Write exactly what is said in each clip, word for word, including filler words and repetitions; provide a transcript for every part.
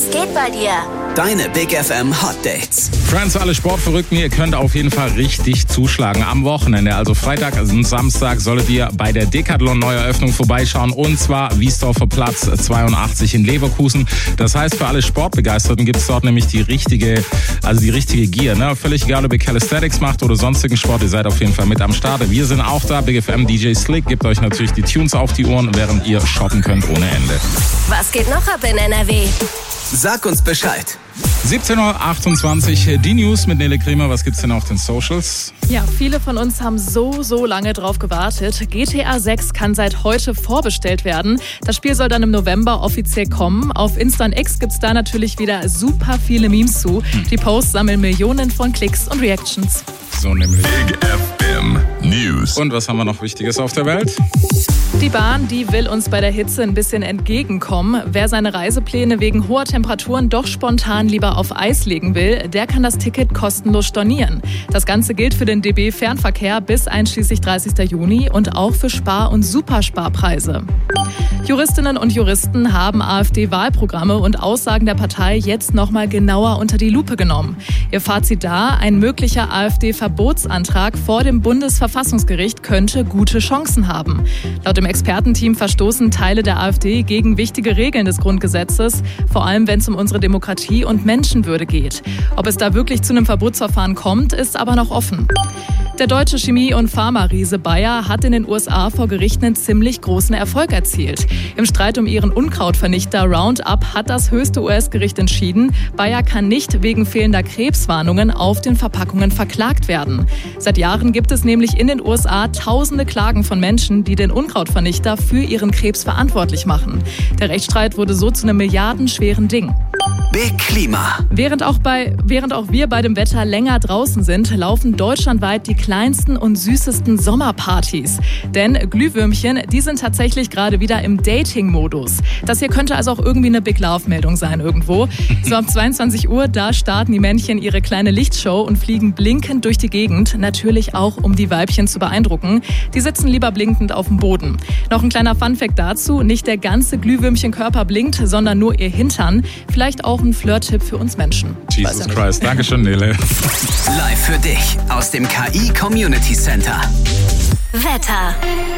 geht bei dir? Deine Big F M Hot Dates. Friends, alle Sportverrückten, ihr könnt auf jeden Fall richtig zuschlagen. Am Wochenende, also Freitag und Samstag, solltet ihr bei der Decathlon-Neueröffnung vorbeischauen. Und zwar Wiesdorfer Platz zweiundachtzig in Leverkusen. Das heißt, für alle Sportbegeisterten gibt es dort nämlich die richtige, also die richtige Gear. Ne? Völlig egal, ob ihr Calisthenics macht oder sonstigen Sport, ihr seid auf jeden Fall mit am Start. Wir sind auch da. Big F M D J Slick gibt euch natürlich die Tunes auf die Ohren, während ihr shoppen könnt ohne Ende. Was geht noch ab in N R W? Sag uns Bescheid. siebzehn Uhr achtundzwanzig, die News mit Nele Kremer. Was gibt's denn auf den Socials? Ja, viele von uns haben so, so lange drauf gewartet. G T A sechs kann seit heute vorbestellt werden. Das Spiel soll dann im November offiziell kommen. Auf Insta und X gibt's da natürlich wieder super viele Memes zu. Die Posts sammeln Millionen von Klicks und Reactions. So nämlich. Big F M News. Und was haben wir noch Wichtiges auf der Welt? Die Bahn, die will uns bei der Hitze ein bisschen entgegenkommen. Wer seine Reisepläne wegen hoher Temperaturen doch spontan lieber auf Eis legen will, der kann das Ticket kostenlos stornieren. Das Ganze gilt für den D B Fernverkehr bis einschließlich dreißigsten Juni und auch für Spar- und Supersparpreise. Juristinnen und Juristen haben AfD-Wahlprogramme und Aussagen der Partei jetzt nochmal genauer unter die Lupe genommen. Ihr Fazit da: Ein möglicher AfD-Verbotsantrag vor dem Bundesverfassungsgericht könnte gute Chancen haben. Laut dem Expertenteam verstoßen Teile der AfD gegen wichtige Regeln des Grundgesetzes, vor allem wenn es um unsere Demokratie und Menschenwürde geht. Ob es da wirklich zu einem Verbotsverfahren kommt, ist aber noch offen. Der deutsche Chemie- und Pharma-Riese Bayer hat in den U S A vor Gericht einen ziemlich großen Erfolg erzielt. Im Streit um ihren Unkrautvernichter Roundup hat das höchste U S-Gericht entschieden, Bayer kann nicht wegen fehlender Krebswarnungen auf den Verpackungen verklagt werden. Seit Jahren gibt es nämlich in den U S A tausende Klagen von Menschen, die den Unkrautvernichter für ihren Krebs verantwortlich machen. Der Rechtsstreit wurde so zu einem milliardenschweren Ding. Big Klima. Während auch, bei, während auch wir bei dem Wetter länger draußen sind, laufen deutschlandweit die kleinsten und süßesten Sommerpartys. Denn Glühwürmchen, die sind tatsächlich gerade wieder im Dating-Modus. Das hier könnte also auch irgendwie eine Big Love-Meldung sein irgendwo. So ab zweiundzwanzig Uhr, da starten die Männchen ihre kleine Lichtshow und fliegen blinkend durch die Gegend. Natürlich auch, um die Weibchen zu beeindrucken. Die sitzen lieber blinkend auf dem Boden. Noch ein kleiner Funfact dazu: Nicht der ganze Glühwürmchenkörper blinkt, sondern nur ihr Hintern. Vielleicht auch ein Flirt-Tipp für uns Menschen. Jesus Christ, Dankeschön, Nele. Live für dich aus dem K I Community Center. Wetter.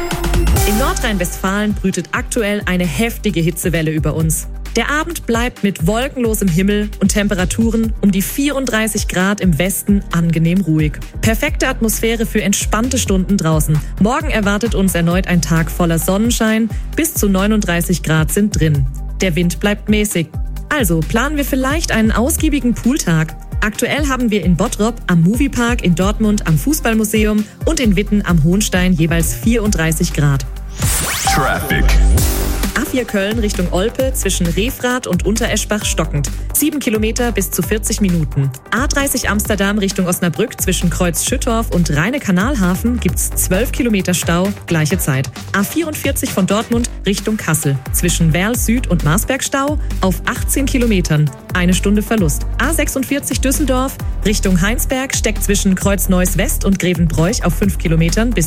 In Nordrhein-Westfalen brütet aktuell eine heftige Hitzewelle über uns. Der Abend bleibt mit wolkenlosem Himmel und Temperaturen um die vierunddreißig Grad im Westen angenehm ruhig. Perfekte Atmosphäre für entspannte Stunden draußen. Morgen erwartet uns erneut ein Tag voller Sonnenschein. Bis zu neununddreißig Grad sind drin. Der Wind bleibt mäßig. Also planen wir vielleicht einen ausgiebigen Pooltag. Aktuell haben wir in Bottrop am Moviepark, in Dortmund am Fußballmuseum und in Witten am Hohenstein jeweils vierunddreißig Grad. Traffic. A vier Köln Richtung Olpe zwischen Refrath und Untereschbach stockend. sieben Kilometer bis zu vierzig Minuten. A dreißig Amsterdam Richtung Osnabrück zwischen Kreuz Schüttorf und Rheine-Kanalhafen gibt's zwölf Kilometer Stau, gleiche Zeit. A vierundvierzig von Dortmund Richtung Kassel zwischen Werl Süd und Marsberg Stau auf achtzehn Kilometern. Eine Stunde Verlust. A sechsundvierzig Düsseldorf Richtung Heinsberg steckt zwischen Kreuz Neuss West und Grevenbroich auf fünf Kilometern bis